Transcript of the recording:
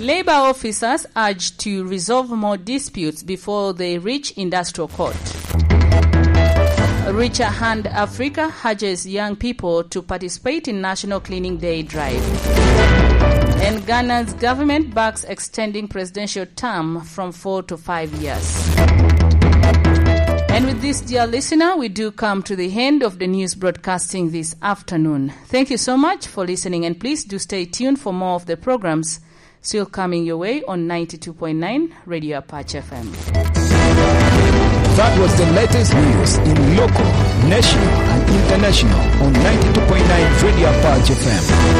Labor officers urged to resolve more disputes before they reach industrial court. Richer Hand Africa urges young people to participate in National Cleaning Day drive. And Ghana's government backs extending presidential term from 4 to 5 years. And with this, dear listener, we do come to the end of the news broadcasting this afternoon. Thank you so much for listening, and please do stay tuned for more of the programs still coming your way on 92.9 Radio Apache FM. That was the latest news in local, national, and international on 92.9 Radio Apache FM.